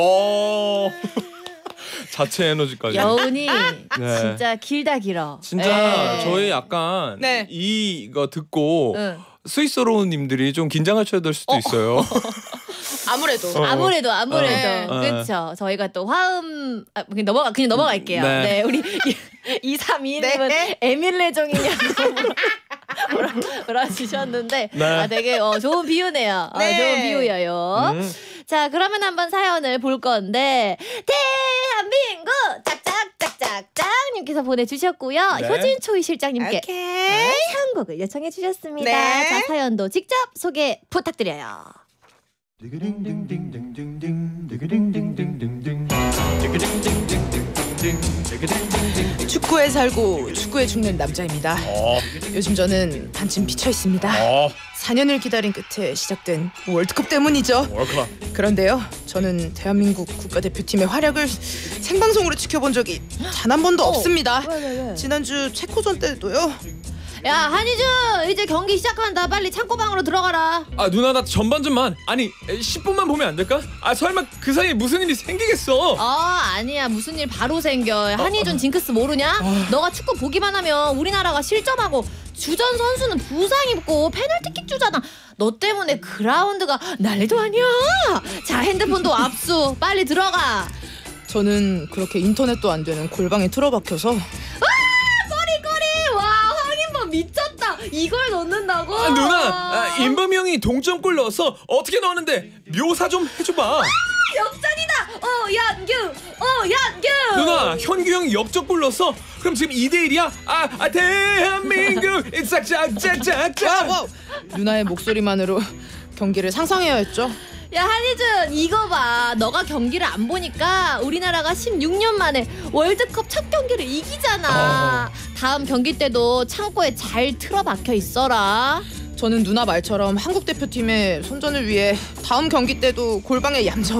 자체 에너지까지. 여운이 네. 진짜 길다 길어. 진짜 에. 저희 약간 네. 이거 듣고 응. 스위스로우님들이 좀 긴장하셔야 될 수도 있어요. 아무래도. 아무래도 네. 그렇죠. 저희가 또 화음 그냥 넘어갈게요. 네. 네, 우리 2322님은 네. 에밀레종이냐고 물어주셨는데 네. 되게 좋은 비유네요. 네. 좋은 비유예요. 자, 그러면 한번 사연을 볼 건데 대한민국 짝짝짝짝짝님께서 보내주셨고요. 네. 효진초이 실장님께 오케이. 선곡을 요청해 주셨습니다. 네. 자, 사연도 직접 소개 부탁드려요. 축구에 살고 축구에 죽는 남자입니다. 요즘 저는 반쯤 미쳐 있습니다. 4년을 기다린 끝에 시작된 월드컵 때문이죠. 월컵. 그런데요, 저는 대한민국 국가대표팀의 활약을 생방송으로 지켜본 적이 단 한 번도 없습니다. 왜? 지난주 체코전 때도요. 야, 한희준 이제 경기 시작한다. 빨리 창고방으로 들어가라. 아 누나 나 전반전만 아니 10분만 보면 안 될까? 아 설마 그 사이에 무슨 일이 생기겠어? 아니야, 무슨 일 바로 생겨. 한희준 징크스 모르냐? 너가 축구 보기만 하면 우리나라가 실점하고 주전 선수는 부상 입고 페널티킥 주잖아. 너 때문에 그라운드가 난리도 아니야. 자, 핸드폰도 압수. 빨리 들어가. 저는 그렇게 인터넷도 안 되는 골방에 틀어박혀서 꼬리. 와, 황인범 미쳤다. 이걸 넣는다고? 아, 누나 인범이 형이 동점골 넣어서 어떻게 넣었는데 묘사 좀 해줘봐. 역전이다. 연규. 누나 현규 형이 역전골 넣었어. 그럼 지금 2대1이야? 대한민국 짝짝짝짝짝. 와우! 누나의 목소리만으로 경기를 상상해야 했죠. 야, 한희준 이거 봐. 너가 경기를 안 보니까 우리나라가 16년 만에 월드컵 첫 경기를 이기잖아. 다음 경기 때도 창고에 잘 틀어박혀 있어라. 저는 누나 말처럼 한국 대표팀의 선전을 위해 다음 경기 때도 골방에 얌전히